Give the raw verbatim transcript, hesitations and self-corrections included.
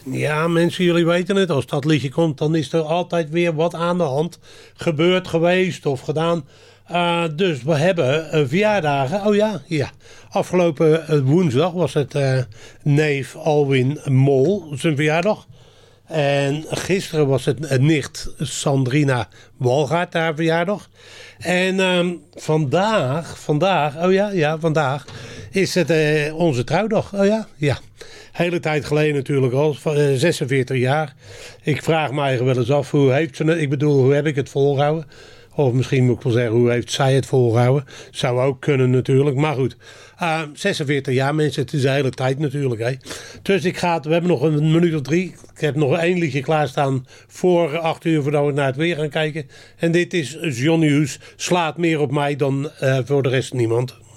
Ja, mensen, jullie weten het. Als dat liedje komt, dan is er altijd weer wat aan de hand. Gebeurd geweest of gedaan. Uh, dus we hebben uh, verjaardagen. Oh ja, ja. Afgelopen uh, woensdag was het uh, neef Alwin Mol, zijn verjaardag. En gisteren was het uh, nicht Sandrina Walgaard, haar verjaardag. En uh, vandaag, vandaag, oh ja, ja, vandaag is het uh, onze trouwdag. Oh ja, ja. Hele tijd geleden natuurlijk al, zesenveertig jaar. Ik vraag me eigenlijk wel eens af, hoe heeft ze het? Ik bedoel, hoe heb ik het volgehouden? Of misschien moet ik wel zeggen, hoe heeft zij het volgehouden? Zou ook kunnen natuurlijk, maar goed. Uh, zesenveertig jaar mensen, het is de hele tijd natuurlijk. Hè. Dus ik ga, we hebben nog een minuut of drie. Ik heb nog één liedje klaarstaan voor acht uur voordat we naar het weer gaan kijken. En dit is John Hughes, slaat meer op mij dan uh, voor de rest niemand.